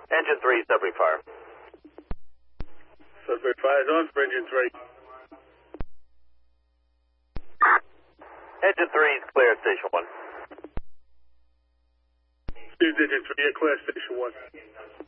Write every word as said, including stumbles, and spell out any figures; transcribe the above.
Engine three, Sudbury Fire. Sudbury Fire is on for Engine three. Engine three is clear, Station one. Engine three, clear, Station one.